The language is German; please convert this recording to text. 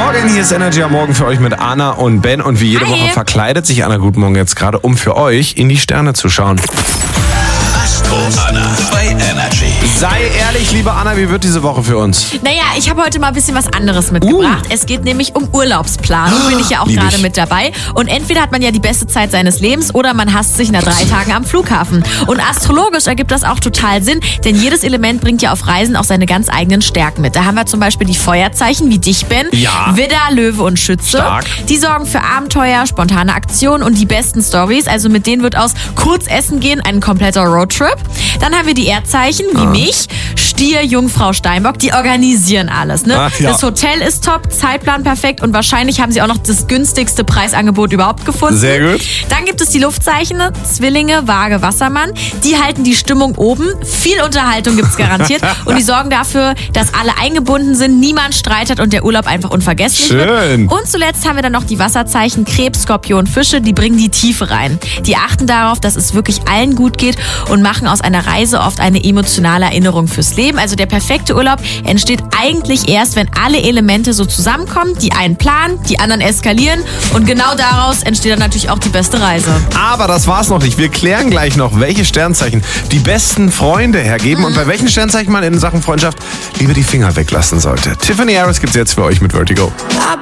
Morgen, hier ist Energy am Morgen für euch mit Anna und Ben. Und wie jede Woche verkleidet sich Anna Guten Morgen jetzt gerade, um für euch in die Sterne zu schauen. Astro Anna bei Energy. Sei ehrlich, liebe Anna, wie wird diese Woche für uns? Naja, ich habe heute mal ein bisschen was anderes mitgebracht. Es geht nämlich um Urlaubsplanung, bin ich ja auch gerade mit dabei. Und entweder hat man ja die beste Zeit seines Lebens oder man hasst sich nach 3 Tagen am Flughafen. Und astrologisch ergibt das auch total Sinn, denn jedes Element bringt ja auf Reisen auch seine ganz eigenen Stärken mit. Da haben wir zum Beispiel die Feuerzeichen, wie dich, Ben. Ja. Widder, Löwe und Schütze. Stark. Die sorgen für Abenteuer, spontane Aktionen und die besten Stories. Also mit denen wird aus kurz essen gehen ein kompletter Roadtrip. Dann haben wir die Erdzeichen, wie mich, Stier, Jungfrau, Steinbock. Die organisieren alles. Ne? Ach, ja. Das Hotel ist top, Zeitplan perfekt und wahrscheinlich haben sie auch noch das günstigste Preisangebot überhaupt gefunden. Sehr gut. Dann gibt es die Luftzeichen, Zwillinge, Waage, Wassermann. Die halten die Stimmung oben. Viel Unterhaltung gibt's garantiert. Und die sorgen dafür, dass alle eingebunden sind, niemand streitet und der Urlaub einfach unvergesslich wird. Schön. Und zuletzt haben wir dann noch die Wasserzeichen, Krebs, Skorpion, Fische. Die bringen die Tiefe rein. Die achten darauf, dass es wirklich allen gut geht und machen aus einer Reise oft eine emotionale Erinnerung fürs Leben. Also der perfekte Urlaub entsteht eigentlich erst, wenn alle Elemente so zusammenkommen. Die einen planen, die anderen eskalieren. Und genau daraus entsteht dann natürlich auch die beste Reise. Aber das war's noch nicht. Wir klären gleich noch, welche Sternzeichen die besten Freunde hergeben und bei welchen Sternzeichen man in Sachen Freundschaft lieber die Finger weglassen sollte. Tiffany Harris gibt's jetzt für euch mit Vertigo.